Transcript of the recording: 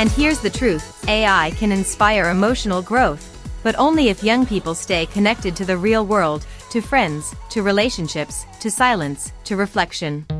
And here's the truth, AI can inspire emotional growth, but only if young people stay connected to the real world, to friends, to relationships, to silence, to reflection.